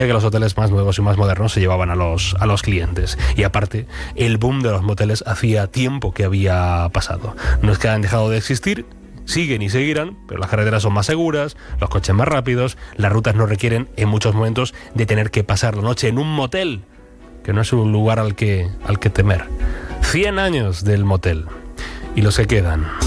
que los hoteles más nuevos y más modernos se llevaban a los clientes. Y aparte, el boom de los moteles hacía tiempo que había pasado. No es que hayan dejado de existir, siguen y seguirán, pero las carreteras son más seguras, los coches más rápidos, las rutas no requieren en muchos momentos de tener que pasar la noche en un motel, que no es un lugar al que temer. 100 años del motel. Y los que quedan.